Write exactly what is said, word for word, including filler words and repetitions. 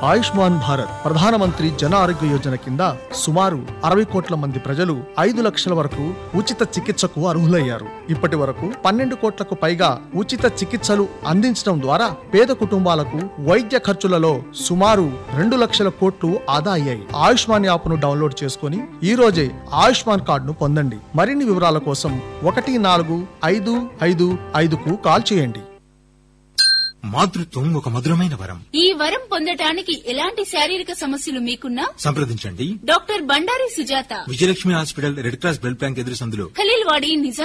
ఆయుష్మాన్ భారత్ ప్రధానమంత్రి జన ఆరోగ్య యోజన కింద సుమారు అరవై కోట్ల మంది ప్రజలు ఐదు లక్షల వరకు ఉచిత చికిత్సకు అర్హులయ్యారు. ఇప్పటి వరకు పన్నెండు కోట్లకు పైగా ఉచిత చికిత్సలు అందించడం ద్వారా పేద కుటుంబాలకు వైద్య ఖర్చులలో సుమారు రెండు లక్షల కోట్లు ఆదా అయ్యాయి. ఆయుష్మాన్ యాప్ ను డౌన్లోడ్ చేసుకుని ఈ రోజే ఆయుష్మాన్ కార్డును పొందండి. మరిన్ని వివరాల కోసం ఒకటి నాలుగు ఐదు ఐదు ఐదుకు కాల్ చేయండి. మాతృత్వం ఒక మధురమైన వరం. ఈ వరం పొందటానికి ఎలాంటి శారీరక సమస్యలు మీకున్నా సంప్రదించండి doctor Bandari Sujatha, Vijayalakshmi hospital, red cross blood bank ఎదురు సందులో, ఖలీల్వాడి, నిజాం